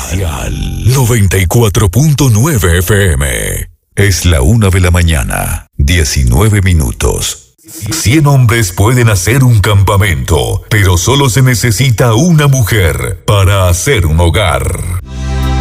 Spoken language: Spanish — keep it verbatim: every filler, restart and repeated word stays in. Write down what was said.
noventa y cuatro punto nueve F M. Es la una de la mañana, diecinueve minutos. Cien hombres pueden hacer un campamento, pero solo se necesita una mujer para hacer un hogar.